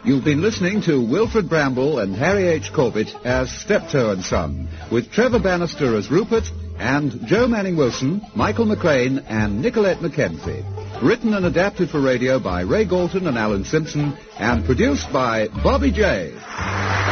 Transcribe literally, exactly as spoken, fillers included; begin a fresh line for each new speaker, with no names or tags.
You've been listening to Wilfred Bramble and Harry H. Corbett as Steptoe and Son, with Trevor Bannister as Rupert, and Joe Manning Wilson, Michael McCrane, and Nicolette Mackenzie. Written and adapted for radio by Ray Galton and Alan Simpson, and produced by Bobby J.